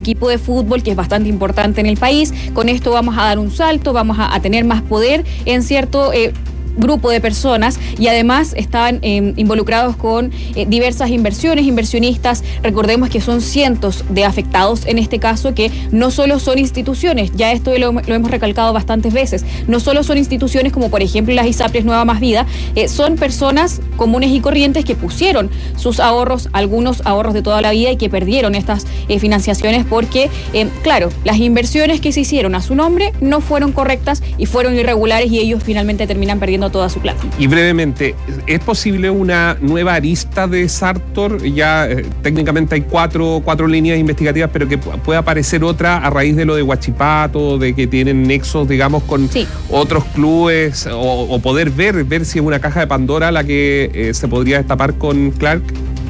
equipo de fútbol que es bastante importante en el país. Con esto vamos a dar un salto, vamos a tener más poder en cierto grupo de personas, y además estaban involucrados con diversas inversionistas. Recordemos que son cientos de afectados en este caso, que no solo son instituciones, ya esto lo hemos recalcado bastantes veces, no solo son instituciones como por ejemplo las ISAPRES Nueva Más Vida, son personas comunes y corrientes que pusieron sus ahorros, algunos ahorros de toda la vida, y que perdieron estas financiaciones porque, claro, las inversiones que se hicieron a su nombre no fueron correctas y fueron irregulares, y ellos finalmente terminan perdiendo toda su plata. Y brevemente, ¿es posible una nueva arista de Sartor? Ya técnicamente hay cuatro líneas investigativas, pero que pueda aparecer otra a raíz de lo de Huachipato, de que tienen nexos, digamos, con otros clubes, o poder ver si es una caja de Pandora la que se podría destapar con Clark.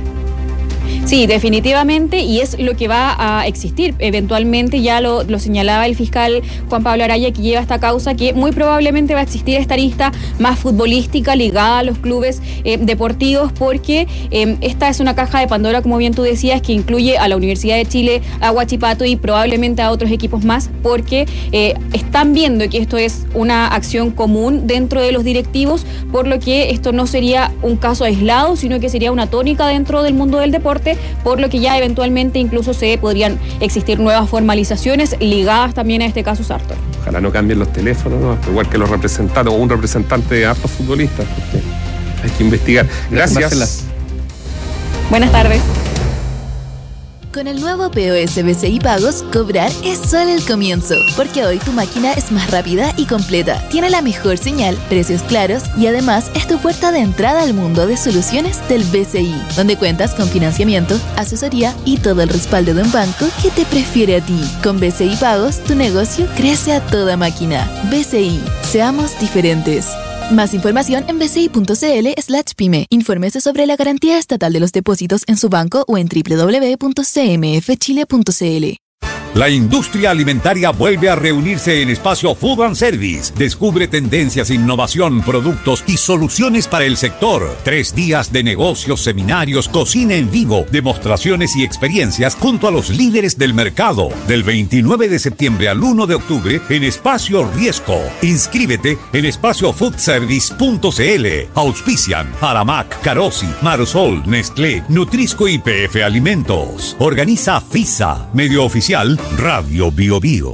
Sí, definitivamente, y es lo que va a existir eventualmente. Ya lo señalaba el fiscal Juan Pablo Araya, que lleva esta causa, que muy probablemente va a existir esta lista más futbolística ligada a los clubes deportivos, porque esta es una caja de Pandora, como bien tú decías, que incluye a la Universidad de Chile, a Huachipato y probablemente a otros equipos más, porque están viendo que esto es una acción común dentro de los directivos, por lo que esto no sería un caso aislado, sino que sería una tónica dentro del mundo del deporte, por lo que ya eventualmente incluso podrían existir nuevas formalizaciones ligadas también a este caso Sartor. Ojalá no cambien los teléfonos, ¿no? Igual que los representantes, o un representante de hartos futbolistas, porque hay que investigar. Gracias. Buenas tardes. Con el nuevo POS BCI Pagos, cobrar es solo el comienzo, porque hoy tu máquina es más rápida y completa, tiene la mejor señal, precios claros y además es tu puerta de entrada al mundo de soluciones del BCI, donde cuentas con financiamiento, asesoría y todo el respaldo de un banco que te prefiere a ti. Con BCI Pagos, tu negocio crece a toda máquina. BCI, seamos diferentes. Más información en bci.cl/pyme. Infórmese sobre la garantía estatal de los depósitos en su banco o en www.cmfchile.cl. La industria alimentaria vuelve a reunirse en Espacio Food and Service. Descubre tendencias, innovación, productos y soluciones para el sector. 3 días de negocios, seminarios, cocina en vivo, demostraciones y experiencias junto a los líderes del mercado. Del 29 de septiembre al 1 de octubre en Espacio Riesco. Inscríbete en espaciofoodservice.cl. Auspician Aramac, Carosi, Marsol, Nestlé, Nutrisco y PF Alimentos. Organiza FISA, medio oficial Radio Bio Bio.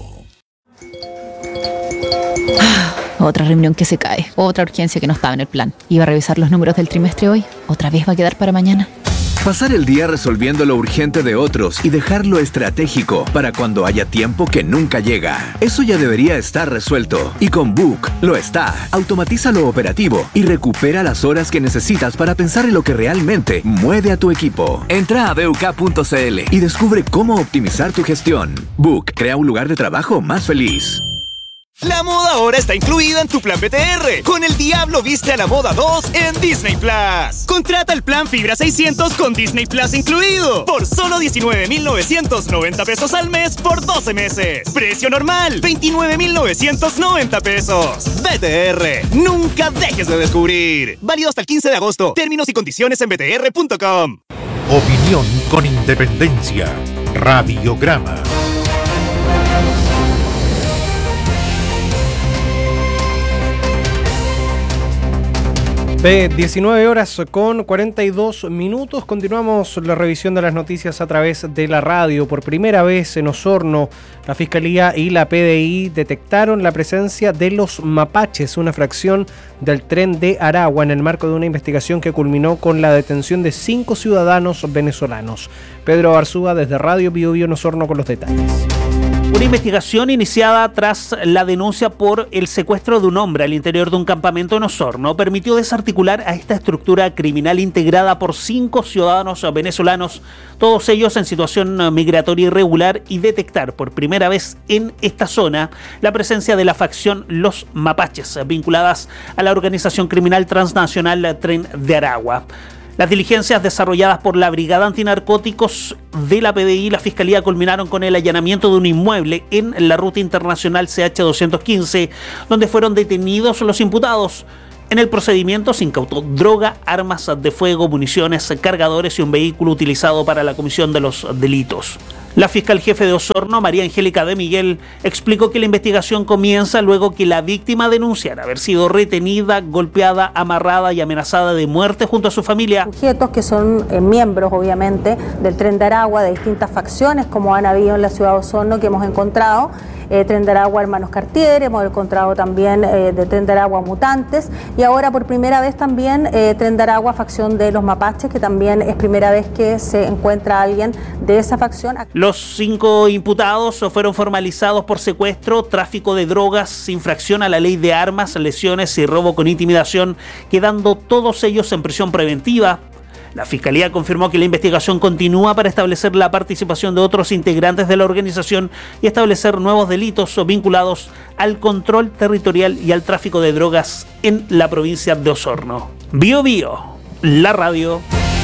Otra reunión que se cae, otra urgencia que no estaba en el plan. Iba a revisar los números del trimestre hoy, otra vez va a quedar para mañana. Pasar el día resolviendo lo urgente de otros y dejar lo estratégico para cuando haya tiempo que nunca llega. Eso ya debería estar resuelto. Y con Book lo está. Automatiza lo operativo y recupera las horas que necesitas para pensar en lo que realmente mueve a tu equipo. Entra a BUK.cl y descubre cómo optimizar tu gestión. Book crea un lugar de trabajo más feliz. La moda ahora está incluida en tu plan BTR. Con El Diablo Viste a la Moda 2 en Disney Plus. Contrata el plan Fibra 600 con Disney Plus incluido por solo 19,990 pesos al mes por 12 meses. Precio normal, 29,990 pesos. BTR, nunca dejes de descubrir. Válido hasta el 15 de agosto. Términos y condiciones en btr.com. Opinión con independencia. Radiograma. 19 horas con 42 minutos. Continuamos la revisión de las noticias a través de la radio. Por primera vez en Osorno, la Fiscalía y la PDI detectaron la presencia de los mapaches, una fracción del tren de Aragua, en el marco de una investigación que culminó con la detención de 5 ciudadanos venezolanos. Pedro Arzúa desde Radio Bio Bio en Osorno con los detalles. Una investigación iniciada tras la denuncia por el secuestro de un hombre al interior de un campamento en Osorno permitió desarticular a esta estructura criminal integrada por 5 ciudadanos venezolanos, todos ellos en situación migratoria irregular, y detectar por primera vez en esta zona la presencia de la facción Los Mapaches, vinculadas a la organización criminal transnacional Tren de Aragua. Las diligencias desarrolladas por la Brigada Antinarcóticos de la PDI y la Fiscalía culminaron con el allanamiento de un inmueble en la ruta internacional CH-215, donde fueron detenidos los imputados. En el procedimiento se incautó droga, armas de fuego, municiones, cargadores y un vehículo utilizado para la comisión de los delitos. La fiscal jefe de Osorno, María Angélica de Miguel, explicó que la investigación comienza luego que la víctima denunciara haber sido retenida, golpeada, amarrada y amenazada de muerte junto a su familia. Sujetos que son miembros, obviamente, del Tren de Aragua, de distintas facciones, como han habido en la ciudad de Osorno, que hemos encontrado. Tren de Aragua Hermanos Cartier, hemos encontrado también de Tren de Aragua Mutantes, y ahora por primera vez también Tren de Aragua facción de los Mapaches, que también es primera vez que se encuentra alguien de esa facción. Los 5 imputados fueron formalizados por secuestro, tráfico de drogas, infracción a la ley de armas, lesiones y robo con intimidación, quedando todos ellos en prisión preventiva. La Fiscalía confirmó que la investigación continúa para establecer la participación de otros integrantes de la organización y establecer nuevos delitos vinculados al control territorial y al tráfico de drogas en la provincia de Osorno. Bio Bio, la radio.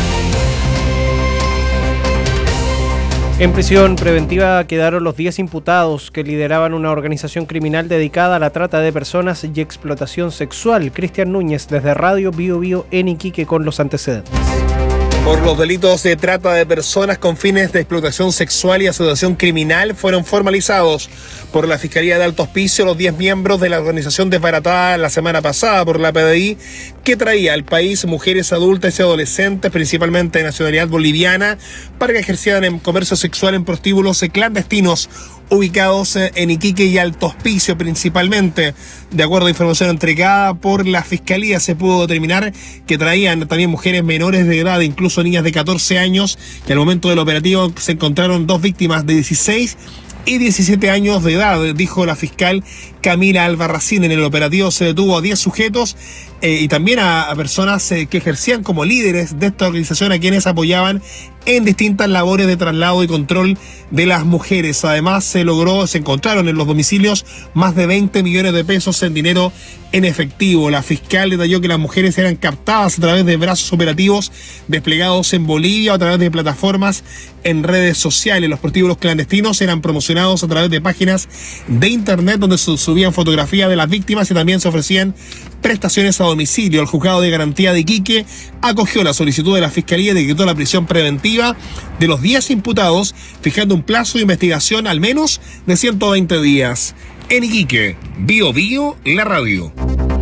En prisión preventiva quedaron los 10 imputados que lideraban una organización criminal dedicada a la trata de personas y explotación sexual. Cristian Núñez, desde Radio Bio Bio en Iquique, con los antecedentes. Por los delitos de trata de personas con fines de explotación sexual y asociación criminal fueron formalizados por la Fiscalía de Alto Hospicio los 10 miembros de la organización desbaratada la semana pasada por la PDI, que traía al país mujeres adultas y adolescentes, principalmente de nacionalidad boliviana, para que ejercieran en comercio sexual en prostíbulos clandestinos ubicados en Iquique y Alto Hospicio principalmente. De acuerdo a información entregada por la Fiscalía, se pudo determinar que traían también mujeres menores de edad, incluso niñas de 14 años, que al momento del operativo se encontraron 2 víctimas de 16 y 17 años de edad, dijo la fiscal Camila Albarracín. En el operativo se detuvo a 10 sujetos y también a personas que ejercían como líderes de esta organización, a quienes apoyaban en distintas labores de traslado y control de las mujeres. Además, se encontraron en los domicilios más de 20 millones de pesos en dinero en efectivo. La fiscal detalló que las mujeres eran captadas a través de brazos operativos desplegados en Bolivia o a través de plataformas en redes sociales. Los prostíbulos clandestinos eran promocionados a través de páginas de internet donde se subían fotografías de las víctimas y también se ofrecían prestaciones a domicilio. El juzgado de garantía de Iquique acogió la solicitud de la Fiscalía y decretó la prisión preventiva de los 10 imputados, fijando un plazo de investigación al menos de 120 días. En Iquique, Bio Bio, la radio.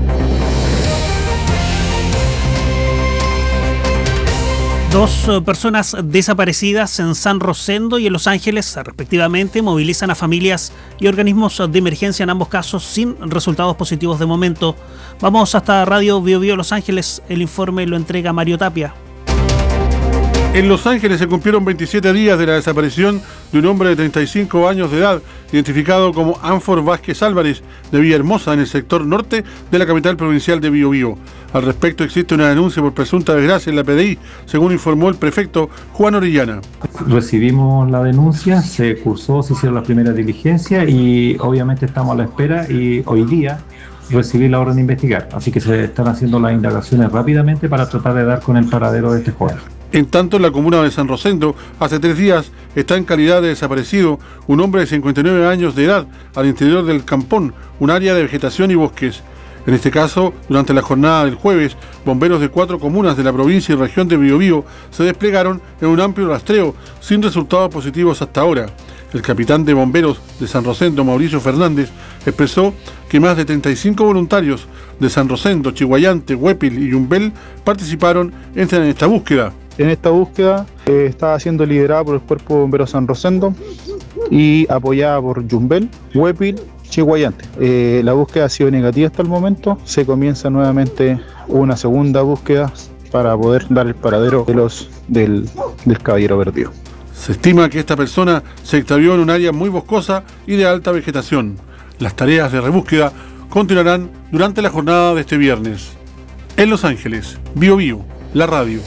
Dos personas desaparecidas en San Rosendo y en Los Ángeles, respectivamente, movilizan a familias y organismos de emergencia en ambos casos sin resultados positivos de momento. Vamos hasta Radio Bio Bio Los Ángeles. El informe lo entrega Mario Tapia. En Los Ángeles se cumplieron 27 días de la desaparición de un hombre de 35 años de edad, identificado como Ánfor Vázquez Álvarez, de Villahermosa, en el sector norte de la capital provincial de Biobío. Al respecto, existe una denuncia por presunta desgracia en la PDI, según informó el prefecto Juan Orellana. Recibimos la denuncia, se cursó, se hicieron las primeras diligencias y obviamente estamos a la espera y hoy día recibí la orden de investigar. Así que se están haciendo las indagaciones rápidamente para tratar de dar con el paradero de este joven. En tanto, en la comuna de San Rosendo, hace 3 días está en calidad de desaparecido un hombre de 59 años de edad al interior del Campón, un área de vegetación y bosques. En este caso, durante la jornada del jueves, bomberos de 4 comunas de la provincia y región de Biobío se desplegaron en un amplio rastreo sin resultados positivos hasta ahora. El capitán de bomberos de San Rosendo, Mauricio Fernández, expresó que más de 35 voluntarios de San Rosendo, Chihuayante, Huépil y Yumbel participaron en esta búsqueda. En esta búsqueda está siendo liderada por el Cuerpo de Bomberos San Rosendo y apoyada por Yumbel, Huépil, Chihuayante. La búsqueda ha sido negativa hasta el momento. Se comienza nuevamente una segunda búsqueda para poder dar el paradero del caballero perdido. Se estima que esta persona se extravió en un área muy boscosa y de alta vegetación. Las tareas de rebúsqueda continuarán durante la jornada de este viernes. En Los Ángeles, Bio Bio, la radio.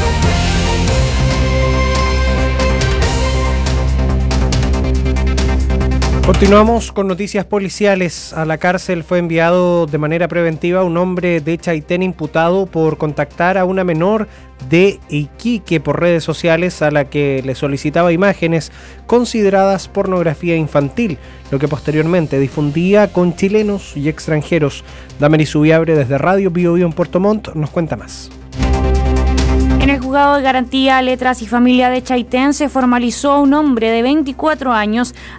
Continuamos con noticias policiales. A la cárcel fue enviado de manera preventiva un hombre de Chaitén imputado por contactar a una menor de Iquique por redes sociales a la que le solicitaba imágenes consideradas pornografía infantil, lo que posteriormente difundía con chilenos y extranjeros. Damaris Ubiabre desde Radio Bio Bio en Puerto Montt nos cuenta más. En el juzgado de garantía, letras y familia de Chaitén se formalizó a un hombre de 24 años